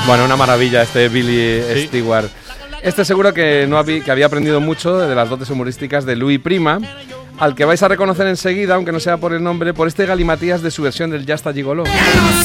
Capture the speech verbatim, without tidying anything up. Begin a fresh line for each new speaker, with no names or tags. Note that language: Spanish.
Bueno, una maravilla este Billy
Sí.
Stewart. Este seguro que, no había, que había aprendido mucho de las dotes humorísticas de Louis Prima, al que vais a reconocer enseguida, aunque no sea por el nombre, por este galimatías de su versión del Ya está Gigoló.